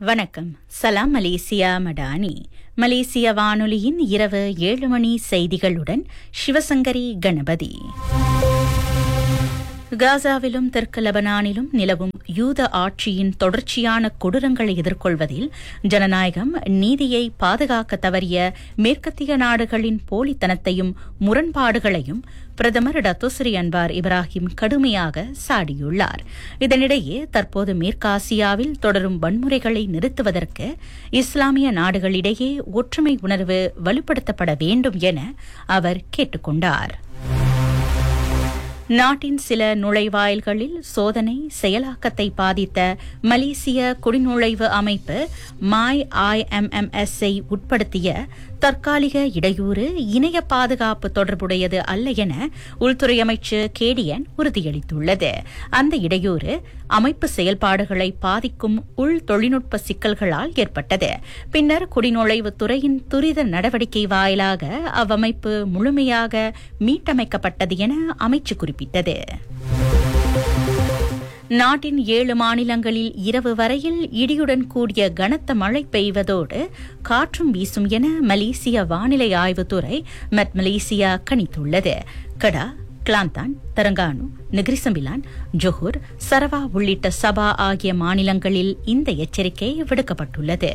வணக்கம். சலாம் மலேசியா மடானி. மலேசிய வானொலியின் இரவு 7 மணி செய்திகளுடன் சிவசங்கரி கணபதி. காசாவிலும் தெற்கு லெபனானிலும் நிலவும் யூத ஆட்சியின் தொடர்ச்சியான கொடூரங்களை எதிர்கொள்வதில் ஜனநாயகம் நீதியை பாதுகாக்க தவறிய மேற்கத்திய நாடுகளின் போலித்தனத்தையும் முரண்பாடுகளையும் பிரதமர் டத்தோஸ்ரீ அன்வார் இப்ராஹிம் கடுமையாக சாடியுள்ளார். இதனிடையே தற்போது மேற்காசியாவில் தொடரும் வன்முறைகளை நிறுத்துவதற்கு இஸ்லாமிய நாடுகளிடையே ஒற்றுமை உணர்வு வலுப்படுத்தப்பட வேண்டும் என அவர் கேட்டுக் கொண்டார். நாட்டின் சில நுழைவாயில்களில் சோதனை செயலாக்கத்தை பாதித்த மலேசிய குடிநுழைவு அமைப்பு MyIMMS-ஐ உட்படுத்திய தற்காலிக இடையூறு இணைய பாதுகாப்பு தொடர்புடையது அல்ல என உள்துறை அமைச்சர் கேடியன் உறுதியளித்துள்ளது. அந்த இடையூறு அமைப்பு செயல்பாடுகளை பாதிக்கும் உள் தொழில்நுட்ப சிக்கல்களால் ஏற்பட்டது. பின்னர் குடிநுழைவு துறையின் துரித நடவடிக்கை வாயிலாக அவ்வமைப்பு முழுமையாக மீட்டமைக்கப்பட்டது என அமைச்சு குறிப்பிட்டது. நாட்டின் 7 மாநிலங்களில் இரவு வரையில் இடியுடன் கூடிய கனத்த மழை பெய்வதோடு காற்றும் வீசும் என மலேசிய வானிலை ஆய்வுத்துறை மலேசியா கணித்துள்ளது. கடா, Kelantan, Terengganu, Negeri Sembilan, Johor, Sarawak உள்ளிட்ட சபா ஆகிய மாநிலங்களில் இந்த எச்சரிக்கை விடுக்கப்பட்டுள்ளது.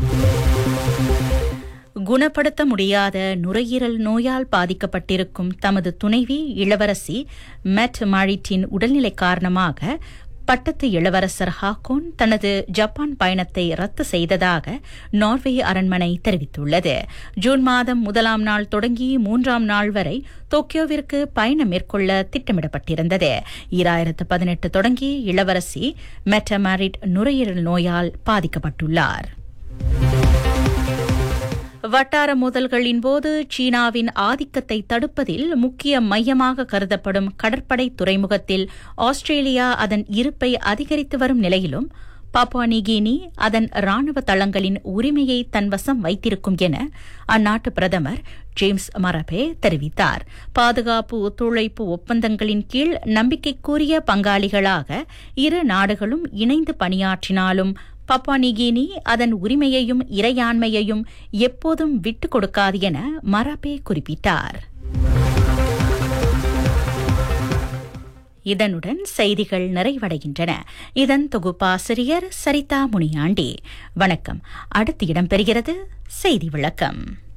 குணப்படுத்த முடியாத நுரையீரல் நோயால் பாதிக்கப்பட்டிருக்கும் தமது துணைவி இளவரசி மெட் மாரிட்டின் உடல்நிலை காரணமாக பட்டத்து இளவரசர் ஹாக்கோன் தனது ஜப்பான் பயணத்தை ரத்து செய்ததாக நார்வே அரண்மனை தெரிவித்துள்ளது. ஜூன் மாதம் 1ஆம் நாள் தொடங்கி 3ஆம் நாள் வரை டோக்கியோவிற்கு பயணம் மேற்கொள்ள திட்டமிடப்பட்டிருந்தது. 2018 தொடங்கி இளவரசி மெட் மாரிட் நுரையீரல் நோயால் பாதிக்கப்பட்டுள்ளார். வட்டார மோதல்களின் போது சீனாவின் ஆதிக்கத்தை தடுப்பதில் முக்கிய மையமாக கருதப்படும் கடற்படை துறைமுகத்தில் ஆஸ்திரேலியா அதன் இருப்பை அதிகரித்து வரும் நிலையிலும் பாப்புவா நியூகினி அதன் ராணுவ தளங்களின் உரிமையை தன்வசம் வைத்திருக்கும் என அந்நாட்டு பிரதமர் ஜேம்ஸ் மரபே தெரிவித்தார். பாதுகாப்பு ஒத்துழைப்பு ஒப்பந்தங்களின் கீழ் நம்பிக்கைக்குரிய பங்காளிகளாக இரு நாடுகளும் இணைந்து பணியாற்றினாலும் பாப்புவா நியூகினி அதன் உரிமையையும் இறையாண்மையையும் எப்போதும் விட்டுக் கொடுக்காது என மரபே குறிப்பிட்டார். இதனுடன் செய்திகள் நிறைவடைகின்றன. இதன் தொகுப்பாசிரியர் சரிதா முனியாண்டி. வணக்கம். அடுத்து இடம்பெறுகிறது செய்தி விளக்கம்.